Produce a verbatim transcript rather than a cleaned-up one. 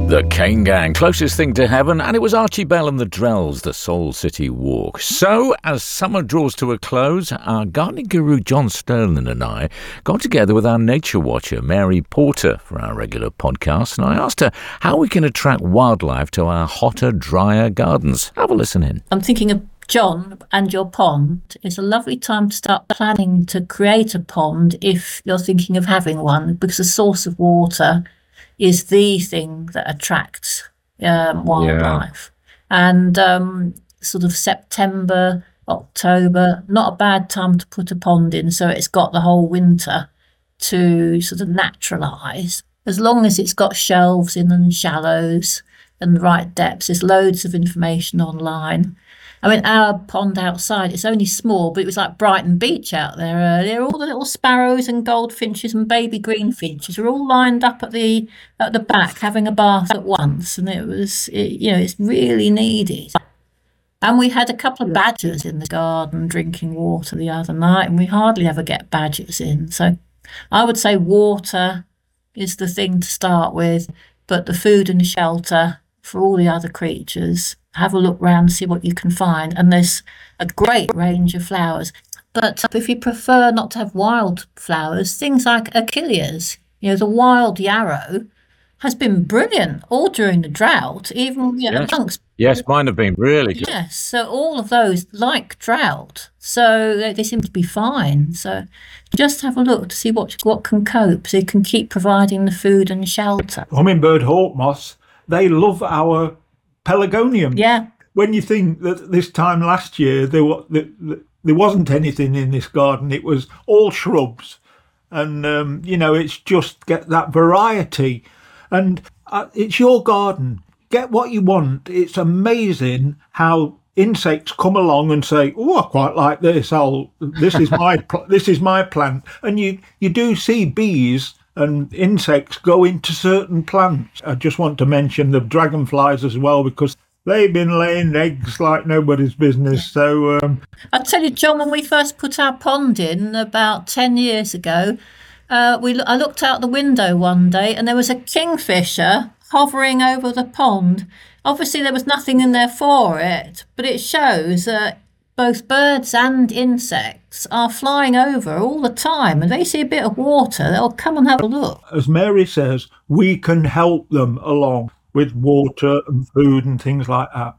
The Kane Gang, closest thing to heaven, and it was Archie Bell and the Drells, the Soul City Walk. So, as summer draws to a close, our gardening guru John Sterling and I got together with our nature watcher Mary Porter for our regular podcast, and I asked her how we can attract wildlife to our hotter, drier gardens. Have a listen in. I'm thinking of John and your pond. It's a lovely time to start planning to create a pond if you're thinking of having one, because a source of water is the thing that attracts um, wildlife. Yeah. And um, sort of September, October, not a bad time to put a pond in, so it's got the whole winter to sort of naturalise. As long as it's got shelves in and shallows and the right depths, there's loads of information online. I mean, our pond outside, it's only small, but it was like Brighton Beach out there earlier. All the little sparrows and goldfinches and baby greenfinches were all lined up at the at the back having a bath at once. And it was, it, you know, it's really needed. And we had a couple of badgers in the garden drinking water the other night, and we hardly ever get badgers in. So I would say water is the thing to start with, but the food and shelter for all the other creatures. Have a look round, see what you can find. And there's a great range of flowers. But if you prefer not to have wild flowers, things like Achilles, you know, the wild yarrow has been brilliant all during the drought, even, you know, yes. monks. Yes, mine have been really good. Yes, so all of those like drought. So they, they seem to be fine. So just have a look to see what, what can cope, so you can keep providing the food and shelter. Hummingbird hawk moths, they love our pelargonium. Yeah. When you think that this time last year there, was, there wasn't anything in this garden, it was all shrubs. And, um, you know, it's just get that variety. And uh, it's your garden. Get what you want. It's amazing how insects come along and say, "Oh, I quite like this. I'll. This is my. Pl- this is my plant." And you you do see bees and insects go into certain plants. I just want to mention the dragonflies as well, because they've been laying eggs like nobody's business. So um... I'll tell you, John, when we first put our pond in about ten years ago, uh, we I looked out the window one day and there was a kingfisher hovering over the pond. Obviously, there was nothing in there for it, but it shows that both birds and insects are flying over all the time, and they see a bit of water, they'll come and have a look. As Mary says, we can help them along with water and food and things like that.